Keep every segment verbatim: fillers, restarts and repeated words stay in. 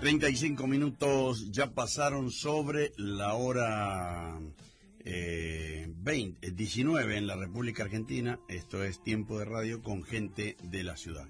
treinta y cinco minutos ya pasaron sobre la hora eh, veinte, diecinueve en la República Argentina. Esto es Tiempo de Radio con gente de la ciudad.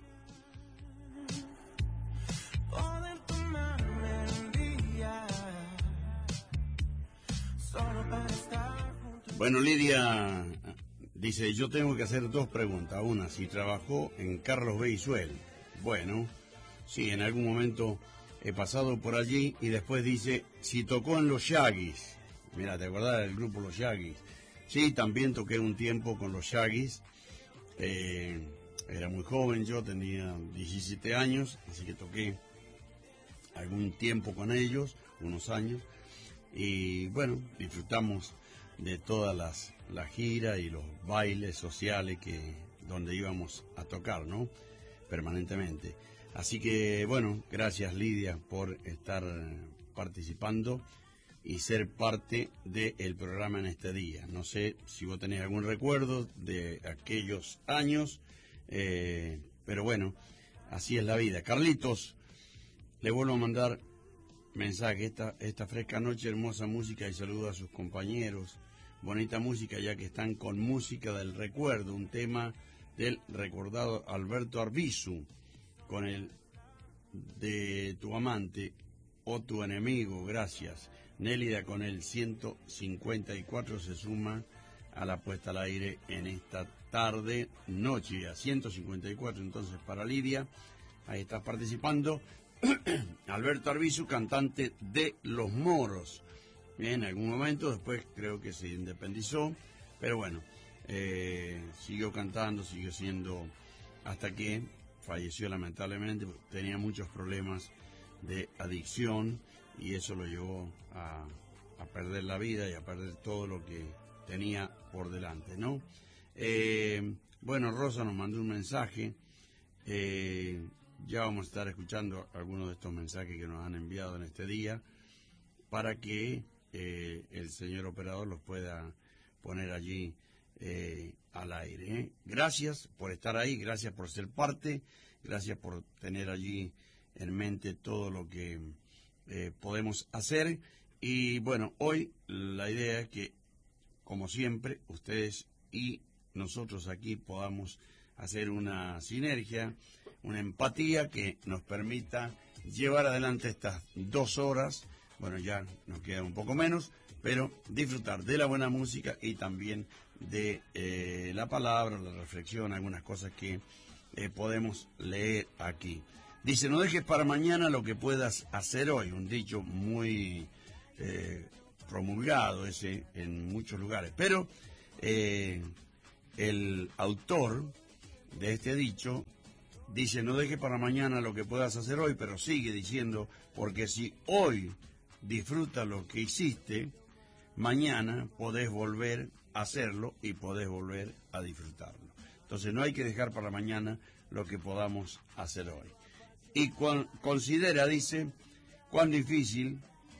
Bueno, Lidia dice, yo tengo que hacer dos preguntas. Una, si trabajó en Carlos Beizuel. Bueno, sí, en algún momento he pasado por allí. Y después dice, si tocó en los Yaguis. Mira, ¿te acordás del grupo Los Yaguis? Sí, también toqué un tiempo con los Yaguis. Eh, era muy joven, yo tenía diecisiete años, así que toqué algún tiempo con ellos, unos años. Y bueno, disfrutamos de todas las la gira y los bailes sociales que donde íbamos a tocar, ¿no? Permanentemente. Así que, bueno, gracias Lidia por estar participando y ser parte del programa en este día. No sé si vos tenés algún recuerdo de aquellos años, eh, pero bueno, así es la vida. Carlitos, le vuelvo a mandar mensaje, esta, esta fresca noche, hermosa música y saludo a sus compañeros. Bonita música, ya que están con música del recuerdo, un tema del recordado Alberto Arbizu, con el de tu amante o tu enemigo, gracias. Nélida con el ciento cincuenta y cuatro se suma a la puesta al aire en esta tarde, noche, a ciento cincuenta y cuatro entonces para Lidia, ahí estás participando. Alberto Arbizu, cantante de Los Moros. En algún momento, después creo que se independizó, pero bueno, eh, siguió cantando, siguió siendo, hasta que falleció lamentablemente, tenía muchos problemas de adicción y eso lo llevó a, a perder la vida y a perder todo lo que tenía por delante, ¿no? Eh, bueno, Rosa nos mandó un mensaje, eh, ya vamos a estar escuchando algunos de estos mensajes que nos han enviado en este día para que Eh, el señor operador los pueda poner allí eh, al aire. ¿eh? Gracias por estar ahí, gracias por ser parte, gracias por tener allí en mente todo lo que eh, podemos hacer. Y bueno, hoy la idea es que, como siempre, ustedes y nosotros aquí podamos hacer una sinergia, una empatía que nos permita llevar adelante estas dos horas. Bueno, ya nos queda un poco menos, pero disfrutar de la buena música y también de eh, la palabra, la reflexión, algunas cosas que eh, podemos leer aquí. Dice, no dejes para mañana lo que puedas hacer hoy, un dicho muy eh, promulgado ese en muchos lugares, pero eh, el autor de este dicho dice, no dejes para mañana lo que puedas hacer hoy, pero sigue diciendo, porque si hoy disfruta lo que hiciste, mañana podés volver a hacerlo y podés volver a disfrutarlo. Entonces no hay que dejar para mañana lo que podamos hacer hoy. Y cuan, considera, dice, cuán difícil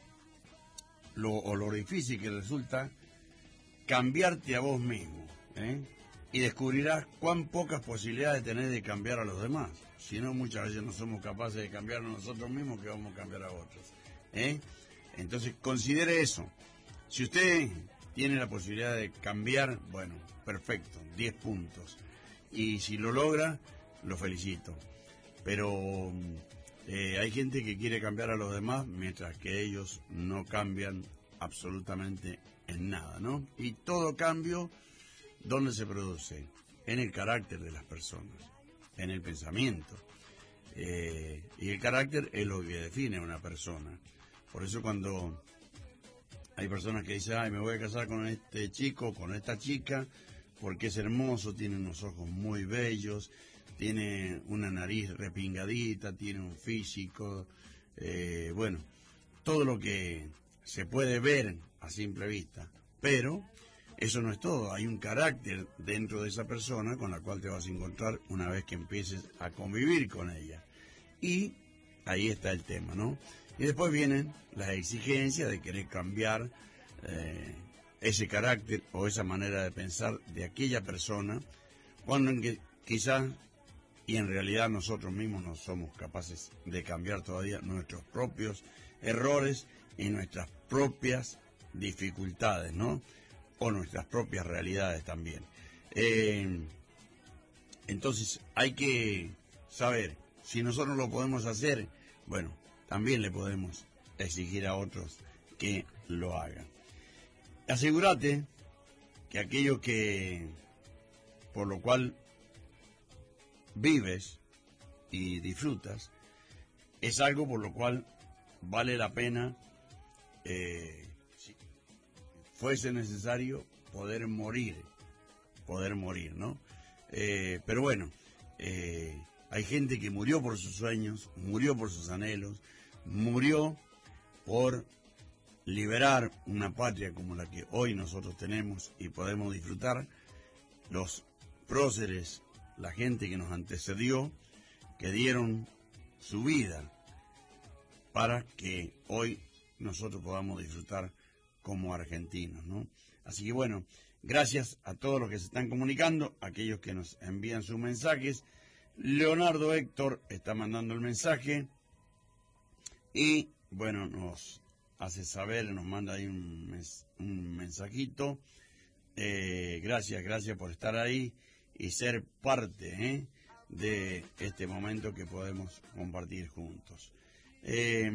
lo, o lo difícil que resulta cambiarte a vos mismo, ¿eh? Y descubrirás cuán pocas posibilidades tenés de cambiar a los demás. Si no, muchas veces no somos capaces de cambiar a nosotros mismos, que vamos a cambiar a otros, ¿eh? Entonces, considere eso. Si usted tiene la posibilidad de cambiar, bueno, perfecto, diez puntos. Y si lo logra, lo felicito. Pero eh, hay gente que quiere cambiar a los demás, mientras que ellos no cambian absolutamente en nada, ¿no? Y todo cambio, ¿dónde se produce? En el carácter de las personas, en el pensamiento. Eh, y el carácter es lo que define a una persona. Por eso cuando hay personas que dicen, ay, me voy a casar con este chico, con esta chica, porque es hermoso, tiene unos ojos muy bellos, tiene una nariz repingadita, tiene un físico, eh, bueno, todo lo que se puede ver a simple vista. Pero eso no es todo, hay un carácter dentro de esa persona con la cual te vas a encontrar una vez que empieces a convivir con ella. Y ahí está el tema, ¿no? Y después vienen las exigencias de querer cambiar eh, ese carácter o esa manera de pensar de aquella persona, cuando en que quizás y en realidad nosotros mismos no somos capaces de cambiar todavía nuestros propios errores y nuestras propias dificultades, ¿no? O nuestras propias realidades también. Eh, entonces hay que saber, si nosotros lo podemos hacer, bueno, también le podemos exigir a otros que lo hagan. Asegúrate que aquello que, por lo cual vives y disfrutas, es algo por lo cual vale la pena, eh, si fuese necesario, poder morir, poder morir, ¿no? Eh, pero bueno, eh, hay gente que murió por sus sueños, murió por sus anhelos, murió por liberar una patria como la que hoy nosotros tenemos y podemos disfrutar. Los próceres, la gente que nos antecedió, que dieron su vida para que hoy nosotros podamos disfrutar como argentinos, ¿no? Así que bueno, gracias a todos los que se están comunicando, aquellos que nos envían sus mensajes. Leonardo Héctor está mandando el mensaje y bueno, nos hace saber, nos manda ahí un, mens un mensajito. Eh, gracias, gracias por estar ahí y ser parte ¿eh? de este momento que podemos compartir juntos. Eh,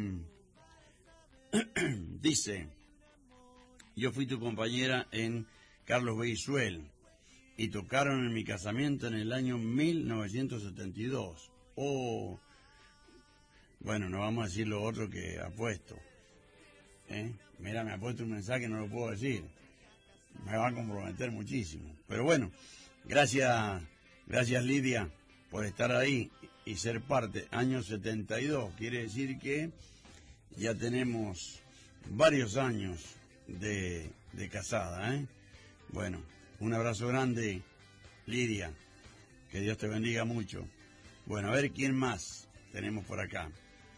dice, yo fui tu compañera en Carlos Beyzuel y tocaron en mi casamiento en el año mil novecientos setenta y dos. Oh, bueno, no vamos a decir lo otro que ha puesto. ¿Eh? Mira, me ha puesto un mensaje, no lo puedo decir. Me va a comprometer muchísimo. Pero bueno, gracias, gracias Lidia por estar ahí y ser parte. Año setenta y dos, quiere decir que ya tenemos varios años de, de casada, ¿eh? Bueno, un abrazo grande, Lidia. Que Dios te bendiga mucho. Bueno, a ver quién más tenemos por acá.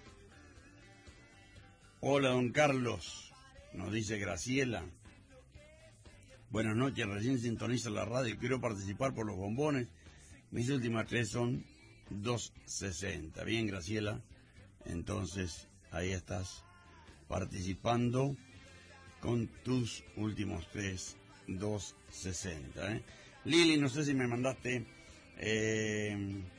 Hola, don Carlos, nos dice Graciela. Buenas noches, recién sintoniza la radio y quiero participar por los bombones. Mis últimas tres son dos sesenta. Bien, Graciela, entonces ahí estás participando con tus últimos tres, dos sesenta. ¿eh? Lili, no sé si me mandaste eh,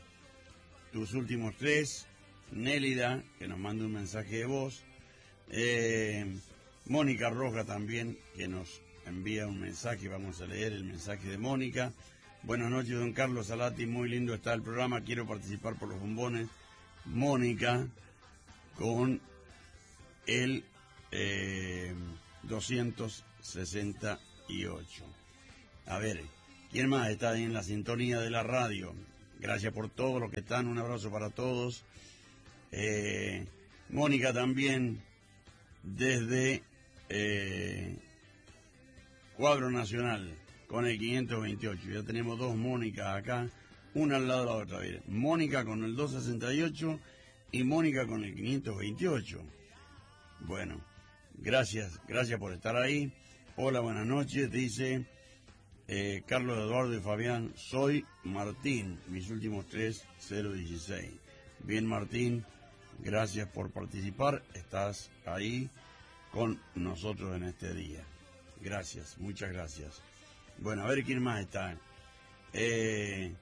tus últimos tres. Nélida, que nos manda un mensaje de voz. Eh, Mónica Roja también, que nos envía un mensaje, vamos a leer el mensaje de Mónica. Buenas noches, don Carlos Salati, muy lindo está el programa, quiero participar por los bombones. Mónica, con el eh, doscientos sesenta y ocho. A ver, ¿quién más está en la sintonía de la radio? Gracias por todos los que están, un abrazo para todos. Eh, Mónica también, desde eh, Cuadro Nacional, con el quinientos veintiocho. Ya tenemos dos Mónicas acá, una al lado de la otra. A ver, Mónica con el doscientos sesenta y ocho y Mónica con el quinientos veintiocho. Bueno, gracias, gracias por estar ahí. Hola, buenas noches, dice eh, Carlos Eduardo y Fabián. Soy Martín, mis últimos tres, cero dieciséis. Bien, Martín, gracias por participar, estás ahí con nosotros en este día. Gracias, muchas gracias. Bueno, a ver quién más está. Eh,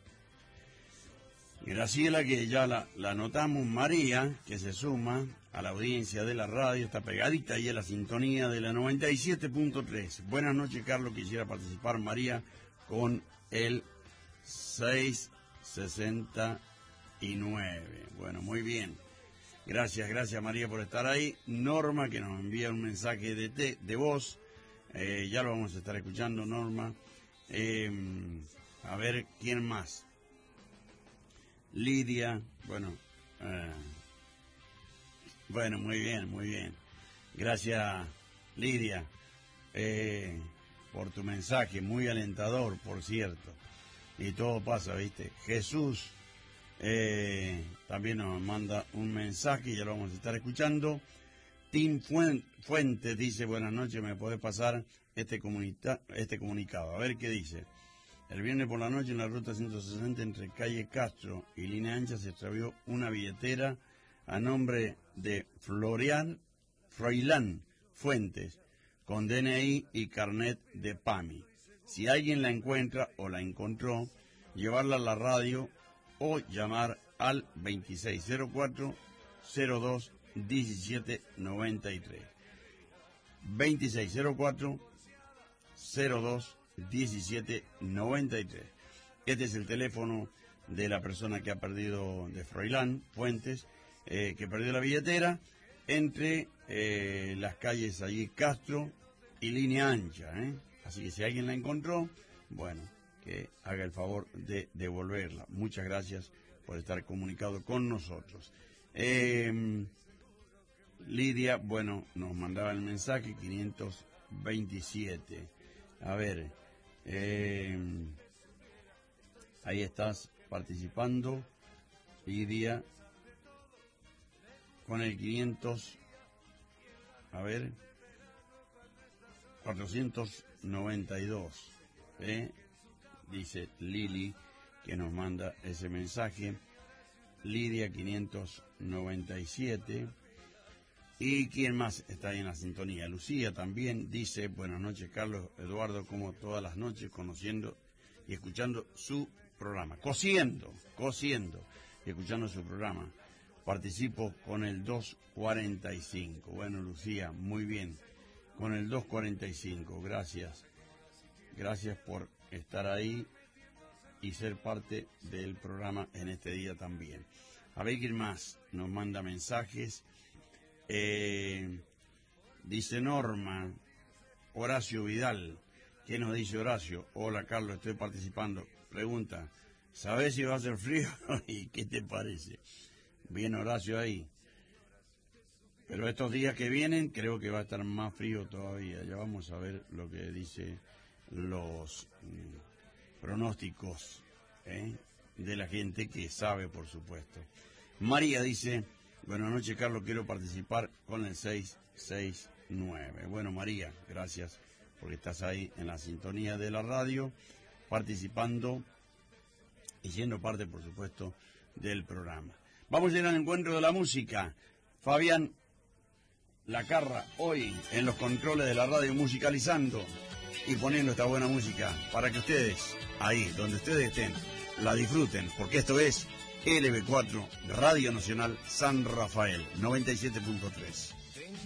Graciela, que ya la, la notamos. María, que se suma a la audiencia de la radio, está pegadita ahí a la sintonía de la noventa y siete punto tres. Buenas noches, Carlos, quisiera participar, María, con el seiscientos sesenta y nueve. Bueno, muy bien. Gracias, gracias María por estar ahí. Norma, que nos envía un mensaje de, te, de voz. Eh, ya lo vamos a estar escuchando, Norma. Eh, a ver, ¿quién más? Lidia, bueno. Eh, bueno, muy bien, muy bien. Gracias, Lidia, eh, por tu mensaje, muy alentador, por cierto. Y todo pasa, ¿viste? Jesús eh, también nos manda un mensaje, ya lo vamos a estar escuchando. Tim Fuentes dice, buenas noches, ¿me podés pasar este, comunica este comunicado? A ver qué dice. El viernes por la noche en la ruta ciento sesenta entre calle Castro y Línea Ancha se extravió una billetera a nombre de Florian Froilán Fuentes con D N I y carnet de P A M I. Si alguien la encuentra o la encontró, llevarla a la radio o llamar al veintiséis cero cuatro cero dos diecisiete noventa y tres. veintiséis cero cuatro cero dos diecisiete noventa y tres. Este es el teléfono de la persona que ha perdido, de Froilán Fuentes, eh, que perdió la billetera entre eh, las calles allí Castro y Línea Ancha, ¿eh? Así que si alguien la encontró, bueno, que haga el favor de devolverla. Muchas gracias por estar comunicado con nosotros. Eh, Lidia, bueno, nos mandaba el mensaje quinientos veintisiete. A ver, eh, ahí estás participando, Lidia, con el quinientos, a ver, cuatrocientos noventa y dos, ¿eh? Dice Lili, que nos manda ese mensaje. Lidia quinientos noventa y siete. ¿Y quién más está ahí en la sintonía? Lucía también dice, buenas noches Carlos Eduardo, como todas las noches, conociendo y escuchando su programa. Cosiendo, cosiendo y escuchando su programa. Participo con el doscientos cuarenta y cinco. Bueno, Lucía, muy bien. Con el doscientos cuarenta y cinco, gracias. Gracias por estar ahí y ser parte del programa en este día también. A ver quién más nos manda mensajes. Eh, dice Norma, Horacio Vidal. ¿Qué nos dice Horacio? Hola Carlos, estoy participando. Pregunta, ¿sabes si va a hacer frío? ¿Y qué te parece? Bien Horacio ahí. Pero estos días que vienen creo que va a estar más frío todavía. Ya vamos a ver lo que dice los mm, pronósticos, ¿eh? de la gente que sabe, por supuesto. María dice, buenas noches Carlos, quiero participar con el seiscientos sesenta y nueve. Bueno María, gracias porque estás ahí en la sintonía de la radio, participando y siendo parte, por supuesto, del programa. Vamos a ir al encuentro de la música. Fabián Lacarra, hoy en los controles de la radio, musicalizando y poniendo esta buena música para que ustedes, ahí donde ustedes estén, la disfruten, porque esto es L B cuatro, Radio Nacional San Rafael, noventa y siete punto tres.